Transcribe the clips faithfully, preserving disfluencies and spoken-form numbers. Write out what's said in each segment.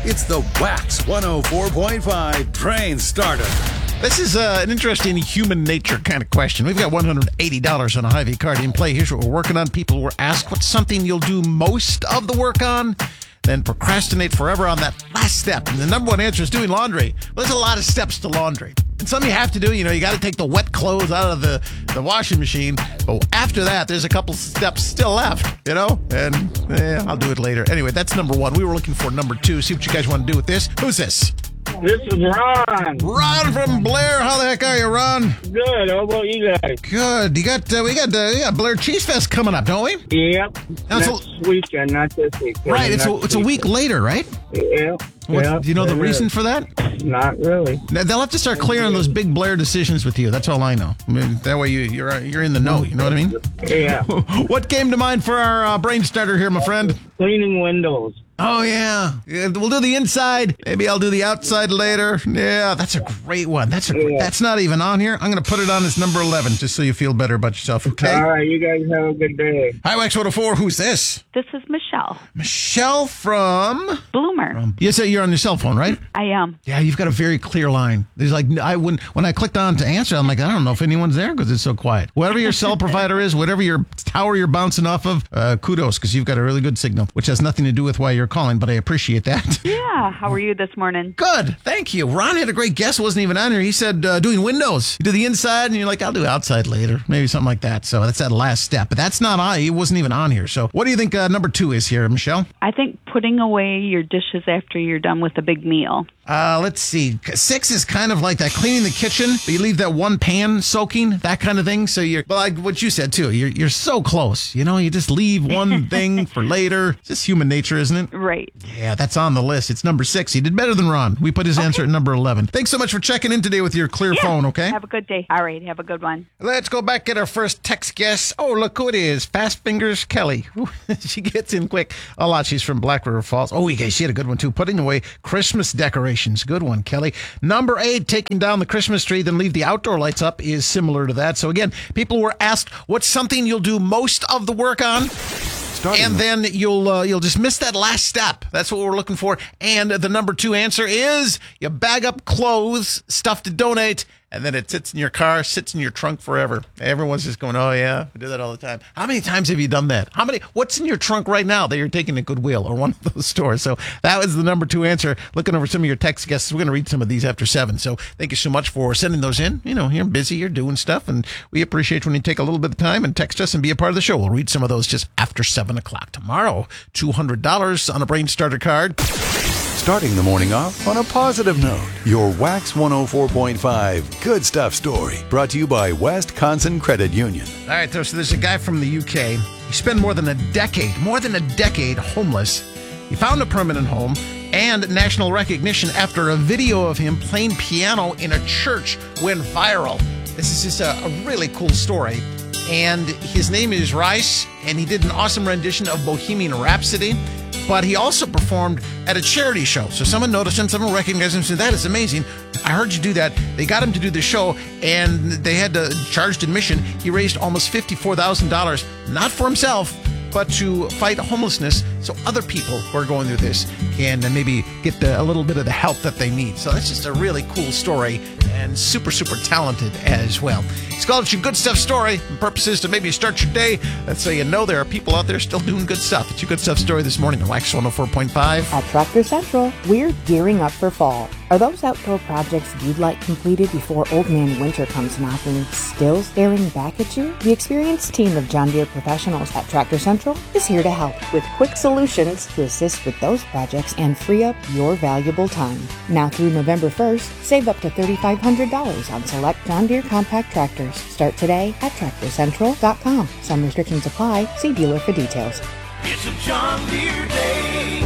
It's the Wax one oh four point five Train Starter. This is uh, an interesting human nature kind of question. We've got one hundred eighty dollars on a Hy-Vee card in play. Here's what we're working on. People were asked what's something you'll do most of the work on, then procrastinate forever on that last step. And the number one answer is doing laundry. Well, there's a lot of steps to laundry. And some you have to do, you know, you got to take the wet clothes out of the, the washing machine. But after that, there's a couple steps still left, you know? And eh, I'll do it later. Anyway, that's number one. We were looking for number two. See what you guys want to do with this. Who's this? This is Ron. Ron from Blair. How the heck are you, Ron? Good. How about you guys? Good. You got uh, we got uh, we got Blair Cheese Fest coming up, don't we? Yep. Now, Next so, weekend, not this weekend. Right. It's a, it's a week weekend. later, right? Yeah. What, yeah. do you know the it reason is. for that? Not really. Now, they'll have to start clearing those big Blair decisions with you. That's all I know. I mean, that way you, you're you're in the know. You know what I mean? Yeah. What came to mind for our uh, brain starter here, my friend? Cleaning windows. Oh, yeah. yeah. We'll do the inside. Maybe I'll do the outside later. Yeah, that's a great one. That's a great, Yeah. That's not even on here. I'm going to put it on as number eleven just so you feel better about yourself, okay? All right. You guys have a good day. Hi, Wax one oh four. Who's this? This is Michelle Michelle from... Bloomer. You said you're on your cell phone, right? I am. Yeah, you've got a very clear line. There's like I when when I clicked on to answer, I'm like, I don't know if anyone's there because it's so quiet. Whatever your cell provider is, whatever your tower you're bouncing off of, uh, kudos because you've got a really good signal, which has nothing to do with why you're calling, but I appreciate that. Yeah. How are you this morning? Good, thank you. Ron had a great guess. Wasn't even on here. He said uh, doing windows. You do the inside, and you're like, I'll do outside later, maybe something like that. So that's that last step, but that's not on. He wasn't even on here. So what do you think uh, number two is here, Michelle? I think putting away your dishes after you're done with a big meal. Uh, let's see. Six is kind of like that cleaning the kitchen, but you leave that one pan soaking, that kind of thing. So you're, well, like what you said too, you're you're so close. You know, you just leave one thing for later. It's just human nature, isn't it? Right. Yeah, that's on the list. It's number six. He did better than Ron. We put his Okay. answer at number eleven. Thanks so much for checking in today with your clear Yeah. phone, okay? Have a good day. All right. Have a good one. Let's go back at our first text guest. Oh, look who it is. Fast Fingers Kelly. Ooh, she gets in quick. A lot. She's from Black River Falls. Oh, yeah, she had a good one, too. Putting away Christmas decorations. Good one, Kelly. Number eight, taking down the Christmas tree, then leave the outdoor lights up is similar to that. So, again, people were asked, what's something you'll do most of the work on? Starting And with- then you'll uh, you'll just miss that last step. That's what we're looking for. And the number two answer is you bag up clothes, stuff to donate, and then it sits in your car, sits in your trunk forever. Everyone's just going, oh, yeah, we do that all the time. How many times have you done that? How many? What's in your trunk right now that you're taking to Goodwill or one of those stores? So that was the number two answer. Looking over some of your text guests. We're going to read some of these after seven. So thank you so much for sending those in. You know, you're busy, you're doing stuff, and we appreciate when you take a little bit of time and text us and be a part of the show. We'll read some of those just after seven o'clock tomorrow. two hundred dollars on a brain starter card. Starting the morning off on a positive note. Your Wax one oh four point five Good Stuff story. Brought to you by Wisconsin Credit Union. All right, so there's a guy from the U K. He spent more than a decade, more than a decade homeless. He found a permanent home and national recognition after a video of him playing piano in a church went viral. This is just a, a really cool story. And his name is Rice, and he did an awesome rendition of Bohemian Rhapsody. But he also performed at a charity show. So someone noticed him, someone recognized him and said, that is amazing. I heard you do that. They got him to do the show, and they had to charge admission. He raised almost fifty-four thousand dollars, not for himself, but to fight homelessness so other people who are going through this can maybe get the, a little bit of the help that they need. So that's just a really cool story and super, super talented as well. It's called It's Your Good Stuff Story. The purpose is to maybe start your day. That's so you know there are people out there still doing good stuff. It's Your Good Stuff Story this morning on Wax one oh four point five. At Tractor Central, we're gearing up for fall. Are those outdoor projects you'd like completed before Old Man Winter comes knocking still staring back at you? The experienced team of John Deere professionals at Tractor Central is here to help with quick solutions to assist with those projects and free up your valuable time. Now through November first, save up to three thousand five hundred dollars on select John Deere compact tractors. Start today at tractor central dot com. Some restrictions apply. See dealer for details. It's a John Deere day.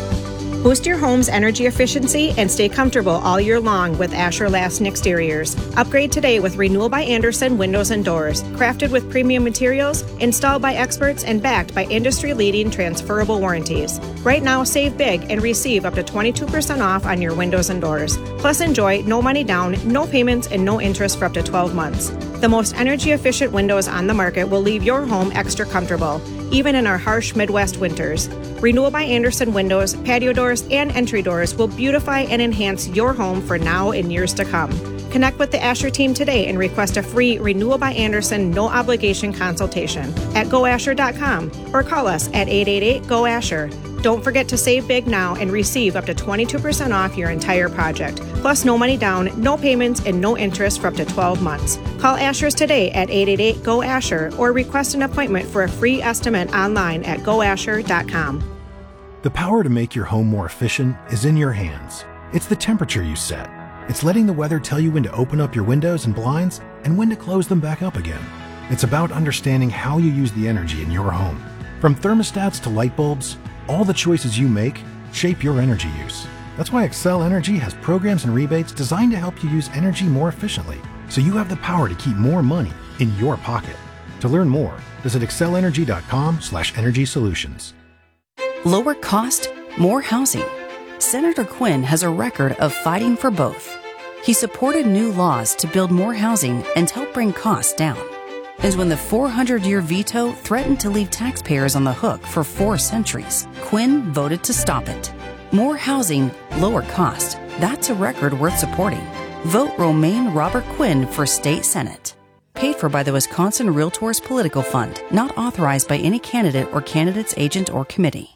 Boost your home's energy efficiency and stay comfortable all year long with Asher Lassen Exteriors. Upgrade today with Renewal by Andersen Windows and Doors. Crafted with premium materials, installed by experts, and backed by industry-leading transferable warranties. Right now, save big and receive up to twenty-two percent off on your windows and doors. Plus, enjoy no money down, no payments, and no interest for up to twelve months. The most energy-efficient windows on the market will leave your home extra comfortable, even in our harsh Midwest winters. Renewal by Andersen windows, patio doors, and entry doors will beautify and enhance your home for now and years to come. Connect with the Asher team today and request a free Renewal by Andersen no-obligation consultation at go asher dot com or call us at eight eight eight, G O, Asher. Don't forget to save big now and receive up to twenty-two percent off your entire project. Plus, no money down, no payments, and no interest for up to twelve months. Call Asher's today at eight eight eight, G O, Asher or request an appointment for a free estimate online at go asher dot com. The power to make your home more efficient is in your hands. It's the temperature you set. It's letting the weather tell you when to open up your windows and blinds and when to close them back up again. It's about understanding how you use the energy in your home. From thermostats to light bulbs, all the choices you make shape your energy use. That's why Xcel Energy has programs and rebates designed to help you use energy more efficiently, so you have the power to keep more money in your pocket. To learn more, visit xcel energy dot com slash energy solutions. Lower cost, more housing. Senator Quinn has a record of fighting for both. He supported new laws to build more housing and help bring costs down. And when the four hundred year veto threatened to leave taxpayers on the hook for four centuries, Quinn voted to stop it. More housing, lower cost. That's a record worth supporting. Vote Romaine Robert Quinn for State Senate. Paid for by the Wisconsin Realtors Political Fund, not authorized by any candidate or candidate's agent or committee.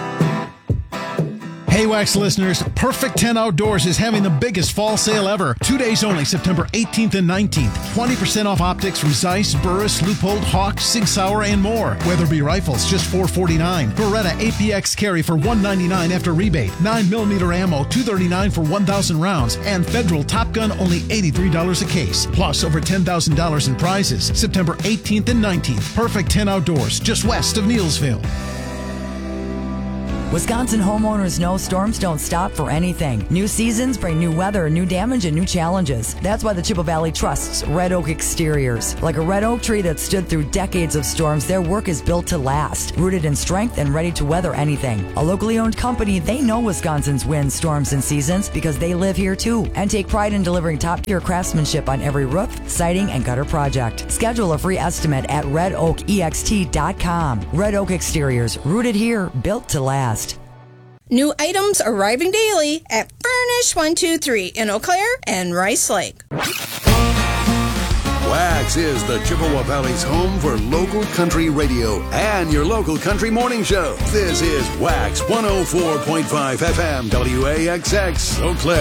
Hey, Wax listeners, Perfect ten Outdoors is having the biggest fall sale ever. Two days only, September eighteenth and nineteenth. twenty percent off optics from Zeiss, Burris, Leupold, Hawk, Sig Sauer, and more. Weatherby rifles, just four forty-nine. Beretta A P X carry for one ninety-nine after rebate. nine millimeter ammo, two thirty-nine for one thousand rounds. And Federal Top Gun, only eighty-three dollars a case. Plus, over ten thousand dollars in prizes. September eighteenth and nineteenth. Perfect ten Outdoors, just west of Neillsville. Wisconsin homeowners know storms don't stop for anything. New seasons bring new weather, new damage, and new challenges. That's why the Chippewa Valley trusts Red Oak Exteriors. Like a red oak tree that stood through decades of storms, their work is built to last, rooted in strength and ready to weather anything. A locally owned company, they know Wisconsin's winds, storms, and seasons because they live here too and take pride in delivering top-tier craftsmanship on every roof, siding, and gutter project. Schedule a free estimate at red oak e x t dot com. Red Oak Exteriors, rooted here, built to last. New items arriving daily at Furnish one two three in Eau Claire and Rice Lake. Wax is the Chippewa Valley's home for local country radio and your local country morning show. This is Wax one oh four point five F M W A X X Eau Claire.